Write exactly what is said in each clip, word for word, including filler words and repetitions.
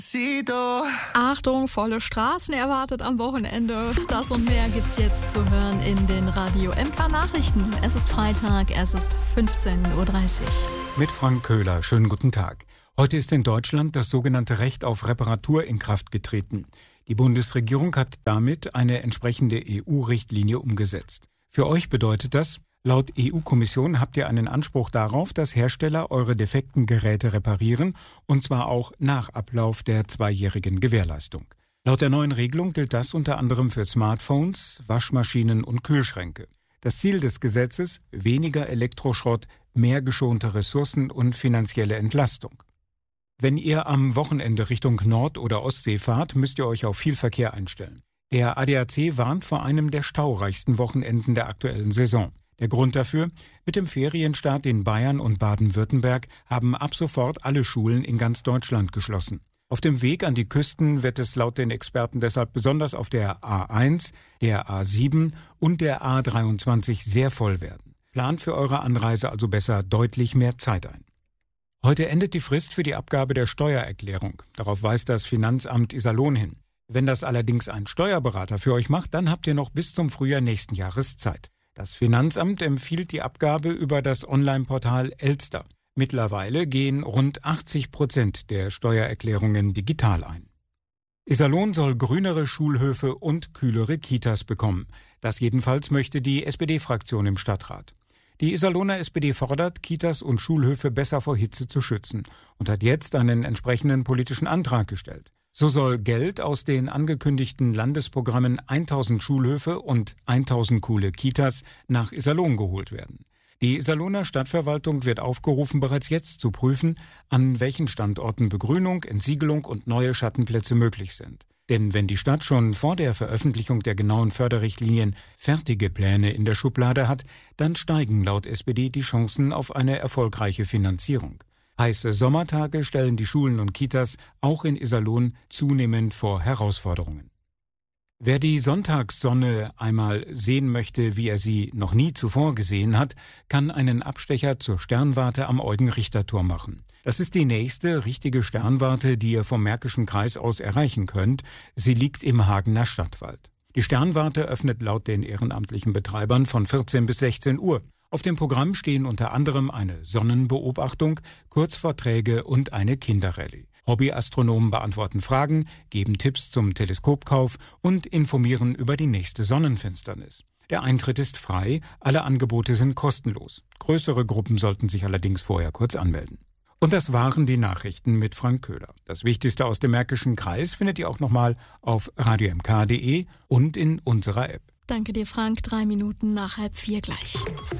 Achtung, volle Straßen erwartet am Wochenende. Das und mehr gibt's jetzt zu hören in den Radio M K Nachrichten. Es ist Freitag, es ist fünfzehn Uhr dreißig. Mit Frank Köhler, schönen guten Tag. Heute ist in Deutschland das sogenannte Recht auf Reparatur in Kraft getreten. Die Bundesregierung hat damit eine entsprechende E U-Richtlinie umgesetzt. Für euch bedeutet das, laut E U-Kommission habt ihr einen Anspruch darauf, dass Hersteller eure defekten Geräte reparieren, und zwar auch nach Ablauf der zweijährigen Gewährleistung. Laut der neuen Regelung gilt das unter anderem für Smartphones, Waschmaschinen und Kühlschränke. Das Ziel des Gesetzes: weniger Elektroschrott, mehr geschonte Ressourcen und finanzielle Entlastung. Wenn ihr am Wochenende Richtung Nord- oder Ostsee fahrt, müsst ihr euch auf viel Verkehr einstellen. Der A D A C warnt vor einem der staureichsten Wochenenden der aktuellen Saison. Der Grund dafür: mit dem Ferienstart in Bayern und Baden-Württemberg haben ab sofort alle Schulen in ganz Deutschland geschlossen. Auf dem Weg an die Küsten wird es laut den Experten deshalb besonders auf der A eins, der A sieben und der A dreiundzwanzig sehr voll werden. Plant für eure Anreise also besser deutlich mehr Zeit ein. Heute endet die Frist für die Abgabe der Steuererklärung. Darauf weist das Finanzamt Iserlohn hin. Wenn das allerdings ein Steuerberater für euch macht, dann habt ihr noch bis zum Frühjahr nächsten Jahres Zeit. Das Finanzamt empfiehlt die Abgabe über das Online-Portal Elster. Mittlerweile gehen rund achtzig Prozent der Steuererklärungen digital ein. Iserlohn soll grünere Schulhöfe und kühlere Kitas bekommen. Das jedenfalls möchte die S P D-Fraktion im Stadtrat. Die Iserlohner S P D fordert, Kitas und Schulhöfe besser vor Hitze zu schützen und hat jetzt einen entsprechenden politischen Antrag gestellt. So soll Geld aus den angekündigten Landesprogrammen tausend Schulhöfe und tausend coole Kitas nach Iserlohn geholt werden. Die Iserlohner Stadtverwaltung wird aufgerufen, bereits jetzt zu prüfen, an welchen Standorten Begrünung, Entsiegelung und neue Schattenplätze möglich sind. Denn wenn die Stadt schon vor der Veröffentlichung der genauen Förderrichtlinien fertige Pläne in der Schublade hat, dann steigen laut S P D die Chancen auf eine erfolgreiche Finanzierung. Heiße Sommertage stellen die Schulen und Kitas auch in Iserlohn zunehmend vor Herausforderungen. Wer die Sonntagssonne einmal sehen möchte, wie er sie noch nie zuvor gesehen hat, kann einen Abstecher zur Sternwarte am Eugen-Richter-Turm machen. Das ist die nächste richtige Sternwarte, die ihr vom Märkischen Kreis aus erreichen könnt. Sie liegt im Hagener Stadtwald. Die Sternwarte öffnet laut den ehrenamtlichen Betreibern von vierzehn bis sechzehn Uhr. Auf dem Programm stehen unter anderem eine Sonnenbeobachtung, Kurzvorträge und eine Kinderrallye. Hobbyastronomen beantworten Fragen, geben Tipps zum Teleskopkauf und informieren über die nächste Sonnenfinsternis. Der Eintritt ist frei, alle Angebote sind kostenlos. Größere Gruppen sollten sich allerdings vorher kurz anmelden. Und das waren die Nachrichten mit Frank Köhler. Das Wichtigste aus dem Märkischen Kreis findet ihr auch nochmal auf radio m k punkt d e und in unserer App. Danke dir, Frank. Drei Minuten nach halb vier gleich.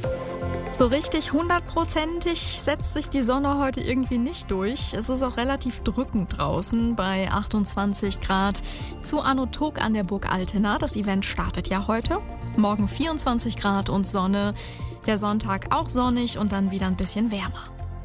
So richtig hundertprozentig setzt sich die Sonne heute irgendwie nicht durch. Es ist auch relativ drückend draußen bei achtundzwanzig Grad zu Anno Tog an der Burg Altena. Das Event startet ja heute. Morgen vierundzwanzig Grad und Sonne. Der Sonntag auch sonnig und dann wieder ein bisschen wärmer.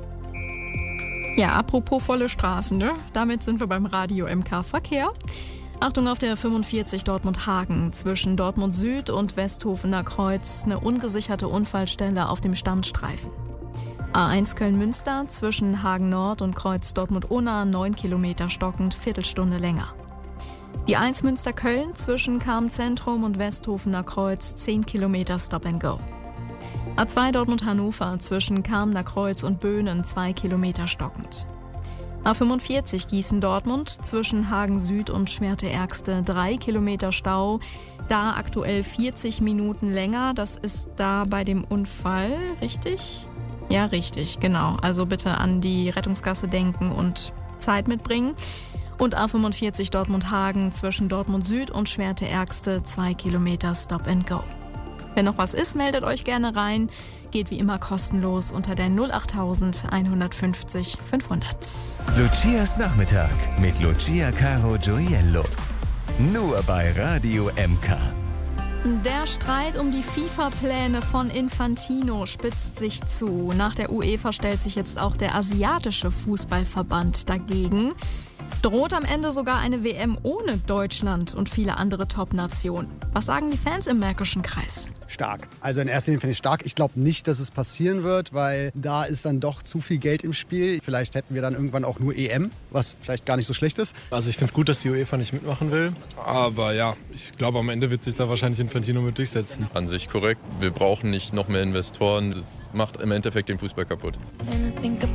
Ja, apropos volle Straßen, ne? Damit sind wir beim Radio M K Verkehr. Achtung auf der fünfundvierzig Dortmund-Hagen zwischen Dortmund Süd und Westhofener Kreuz, eine ungesicherte Unfallstelle auf dem Standstreifen. A eins Köln-Münster zwischen Hagen Nord und Kreuz Dortmund-Unna, neun Kilometer stockend, Viertelstunde länger. Die eins Münster-Köln zwischen Cham-Zentrum und Westhofener Kreuz, zehn Kilometer Stop and Go. A zwei Dortmund-Hannover zwischen Kamener Kreuz und Böhnen, zwei Kilometer stockend. A fünfundvierzig Gießen-Dortmund zwischen Hagen Süd und Schwerte-Ergste, drei Kilometer Stau, da aktuell vierzig Minuten länger. Das ist da bei dem Unfall, richtig? Ja, richtig, genau. Also bitte an die Rettungsgasse denken und Zeit mitbringen. Und A fünfundvierzig Dortmund-Hagen zwischen Dortmund Süd und Schwerte-Ergste, zwei Kilometer Stop and Go. Wenn noch was ist, meldet euch gerne rein. Geht wie immer kostenlos unter der null acht eins fünf null fünfhundert. Lucias Nachmittag mit Lucia Caro Gioiello. Nur bei Radio M K. Der Streit um die FIFA-Pläne von Infantino spitzt sich zu. Nach der UEFA stellt sich jetzt auch der asiatische Fußballverband dagegen. Droht am Ende sogar eine W M ohne Deutschland und viele andere Top-Nationen? Was sagen die Fans im Märkischen Kreis? Stark. Also in erster Linie finde ich stark. Ich glaube nicht, dass es passieren wird, weil da ist dann doch zu viel Geld im Spiel. Vielleicht hätten wir dann irgendwann auch nur E M, was vielleicht gar nicht so schlecht ist. Also ich finde es gut, dass die UEFA nicht mitmachen will. Aber ja, ich glaube, am Ende wird sich da wahrscheinlich Infantino mit durchsetzen. An sich korrekt. Wir brauchen nicht noch mehr Investoren. Das macht im Endeffekt den Fußball kaputt.